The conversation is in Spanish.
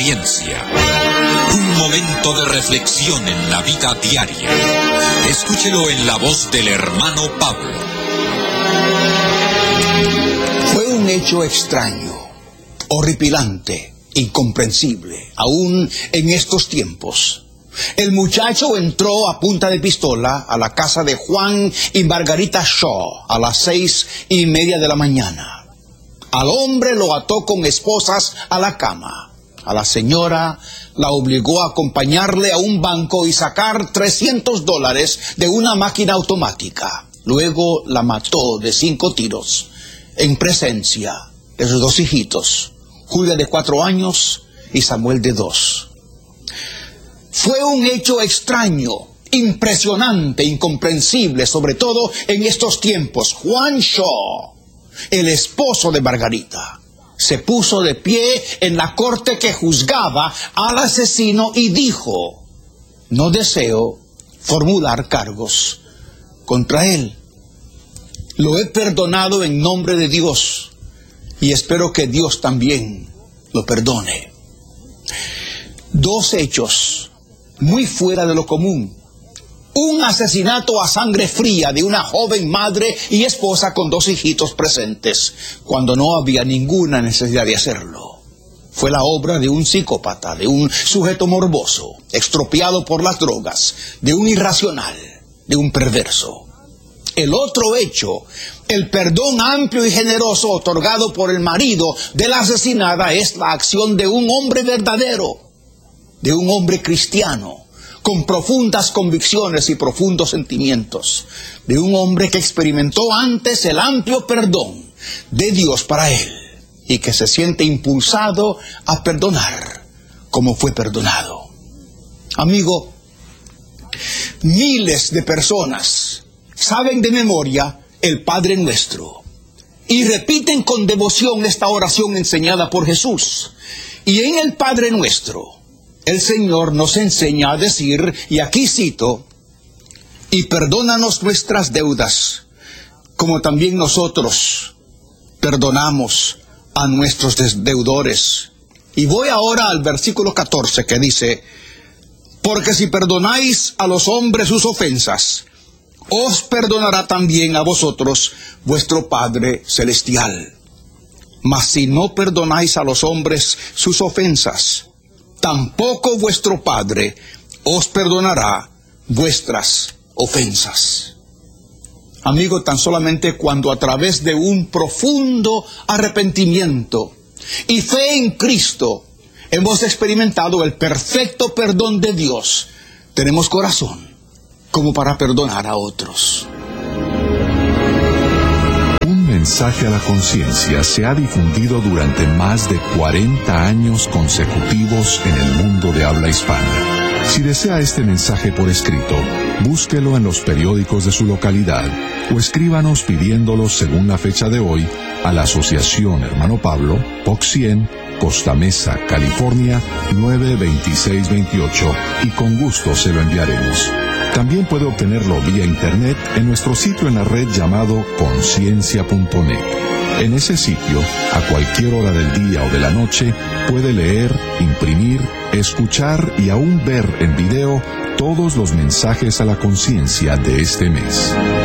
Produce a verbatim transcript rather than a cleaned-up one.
Ciencia. Un momento de reflexión en la vida diaria. Escúchelo en la voz del hermano Pablo. Fue un hecho extraño, horripilante, incomprensible, aún en estos tiempos. El muchacho entró a punta de pistola a la casa de Juan y Margarita Shaw a las seis y media de la mañana. Al hombre lo ató con esposas a la cama. A la señora la obligó a acompañarle a un banco y sacar trescientos dólares de una máquina automática. Luego la mató de cinco tiros en presencia de sus dos hijitos, Julia de cuatro años y Samuel de dos. Fue un hecho extraño, impresionante, incomprensible, sobre todo en estos tiempos. Juan Shaw, el esposo de Margarita, se puso de pie en la corte que juzgaba al asesino y dijo: no deseo formular cargos contra él. Lo he perdonado en nombre de Dios y espero que Dios también lo perdone. Dos hechos muy fuera de lo común. Un asesinato a sangre fría de una joven madre y esposa con dos hijitos presentes, cuando no había ninguna necesidad de hacerlo. Fue la obra de un psicópata, de un sujeto morboso, extropiado por las drogas, de un irracional, de un perverso. El otro hecho, el perdón amplio y generoso otorgado por el marido de la asesinada, es la acción de un hombre verdadero, de un hombre cristiano, con profundas convicciones y profundos sentimientos, de un hombre que experimentó antes el amplio perdón de Dios para él y que se siente impulsado a perdonar como fue perdonado. Amigo, miles de personas saben de memoria el Padre Nuestro y repiten con devoción esta oración enseñada por Jesús. Y en el Padre Nuestro, el Señor nos enseña a decir, y aquí cito: y perdónanos nuestras deudas, como también nosotros perdonamos a nuestros deudores. Y voy ahora al versículo catorce, que dice: porque si perdonáis a los hombres sus ofensas, os perdonará también a vosotros vuestro Padre Celestial. Mas si no perdonáis a los hombres sus ofensas, tampoco vuestro Padre os perdonará vuestras ofensas. Amigo, tan solamente cuando a través de un profundo arrepentimiento y fe en Cristo hemos experimentado el perfecto perdón de Dios, tenemos corazón como para perdonar a otros. Un mensaje a la conciencia se ha difundido durante más de cuarenta años consecutivos en el mundo de habla hispana. Si desea este mensaje por escrito, búsquelo en los periódicos de su localidad o escríbanos pidiéndolo según la fecha de hoy a la Asociación Hermano Pablo, P O C cien, Costa Mesa, California, nueve veintiséis veintiocho, y con gusto se lo enviaremos. También puede obtenerlo vía internet en nuestro sitio en la red llamado conciencia punto net. En ese sitio, a cualquier hora del día o de la noche, puede leer, imprimir, escuchar y aún ver en video todos los mensajes a la conciencia de este mes.